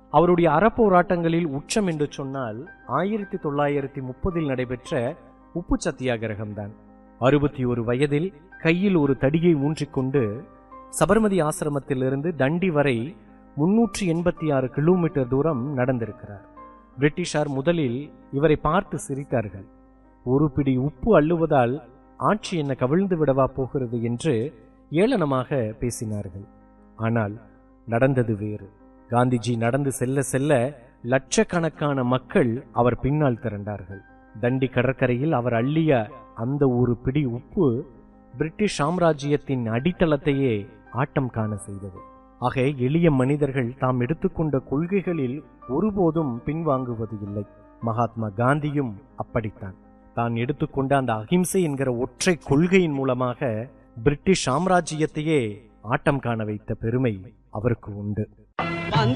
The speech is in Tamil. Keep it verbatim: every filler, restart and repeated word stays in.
அவருடைய அறப்போராட்டங்களில் உச்சம் என்று சொன்னால் ஆயிரத்தி தொள்ளாயிரத்தி முப்பதில் நடைபெற்ற உப்பு சத்தியாகிரகம்தான். அறுபத்தி ஒரு வயதில் கையில் ஒரு தடியை ஊன்றிக்கொண்டு சபர்மதி ஆசிரமத்திலிருந்து தண்டி வரை முன்னூற்றி எண்பத்தி ஆறு கிலோமீட்டர் தூரம் நடந்திருக்கிறார். பிரிட்டிஷார் முதலில் இவரை பார்த்து சிரித்தார்கள். ஒரு பிடி உப்பு அள்ளுவதால் ஆட்சி என்ன கவிழ்ந்து விடவா போகிறது என்று ஏளனமாக பேசினார்கள். ஆனால் நடந்தது வேறு. காந்திஜி நடந்து செல்ல செல்ல லட்சக்கணக்கான மக்கள் அவர் பின்னால் திரண்டார்கள். தண்டி கடற்கரையில் அவர் அள்ளிய அந்த ஒரு பிடி உப்பு பிரிட்டிஷ் சாம்ராஜ்யத்தின் அடித்தளத்தையே ஆட்டம் காண செய்தது. ஆக எளிய மனிதர்கள் தாம் எடுத்துக்கொண்ட கொள்கைகளில் ஒருபோதும் பின்வாங்குவது இல்லை. மகாத்மா காந்தியும் அப்படித்தான். தான் எடுத்துக்கொண்ட அந்த அகிம்சை என்கிற ஒற்றை கொள்கையின் மூலமாக பிரிட்டிஷ் சாம்ராஜ்யத்தையே ஆட்டம் காண வைத்த பெருமை அவருக்கு உண்டு.